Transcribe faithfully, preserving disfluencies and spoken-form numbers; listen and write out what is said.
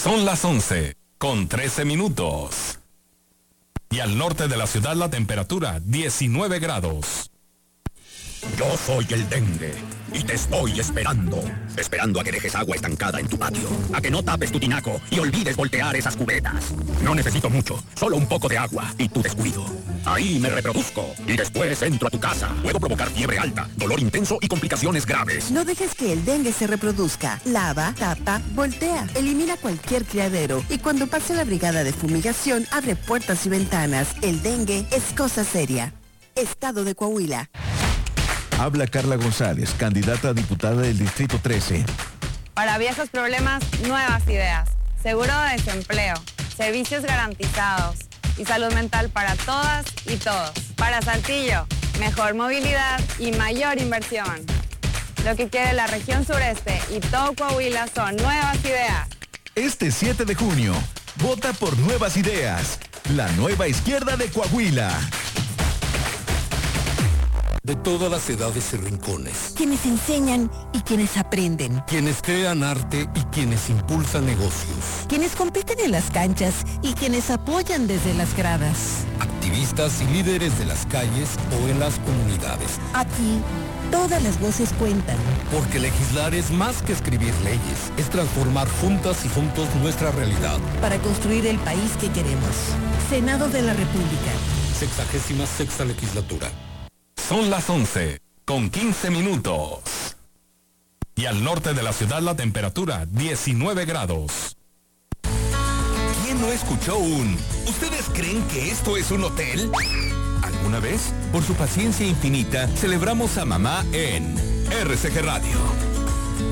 Son las once, con trece minutos. Y al norte de la ciudad la temperatura diecinueve grados. Yo soy el dengue y te estoy esperando. Esperando a que dejes agua estancada en tu patio, a que no tapes tu tinaco y olvides voltear esas cubetas. No necesito mucho, solo un poco de agua y tu descuido. Ahí me reproduzco y después entro a tu casa. Puedo provocar fiebre alta, dolor intenso y complicaciones graves. No dejes que el dengue se reproduzca. Lava, tapa, voltea. Elimina cualquier criadero y cuando pase la brigada de fumigación, abre puertas y ventanas. El dengue es cosa seria. Estado de Coahuila. Habla Carla González, candidata a diputada del Distrito trece. Para viejos problemas, nuevas ideas. Seguro de desempleo, servicios garantizados y salud mental para todas y todos. Para Saltillo, mejor movilidad y mayor inversión. Lo que quiere la región sureste y todo Coahuila son nuevas ideas. Este siete de junio, vota por Nuevas Ideas, la nueva izquierda de Coahuila. De todas las edades y rincones. Quienes enseñan y quienes aprenden. Quienes crean arte y quienes impulsan negocios. Quienes compiten en las canchas y quienes apoyan desde las gradas. Activistas y líderes de las calles o en las comunidades. Aquí, todas las voces cuentan. Porque legislar es más que escribir leyes. Es transformar juntas y juntos nuestra realidad. Para construir el país que queremos. Senado de la República. Sexagésima sexta legislatura. Son las once, con quince minutos. Y al norte de la ciudad la temperatura diecinueve grados. ¿Quién no escuchó un ¿ustedes creen que esto es un hotel? ¿Alguna vez? Por su paciencia infinita, celebramos a mamá en R C G Radio.